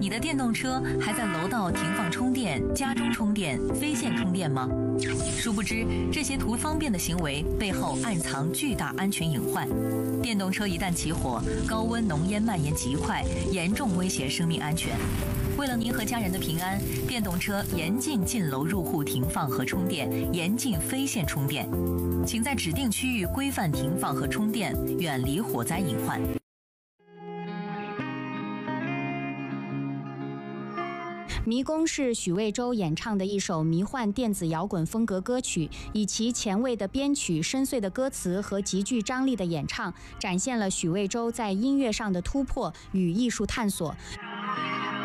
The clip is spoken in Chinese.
你的电动车还在楼道停放充电、家中充电、非线充电吗？殊不知，这些图方便的行为背后暗藏巨大安全隐患。电动车一旦起火，高温浓烟蔓延极快，严重威胁生命安全。为了您和家人的平安，电动车严禁进楼入户停放和充电，严禁非线充电。请在指定区域规范停放和充电，远离火灾隐患。 迷宫是许魏洲演唱的一首迷幻电子摇滚风格歌曲，以其前卫的编曲、深邃的歌词和极具张力的演唱，展现了许魏洲在音乐上的突破与艺术探索。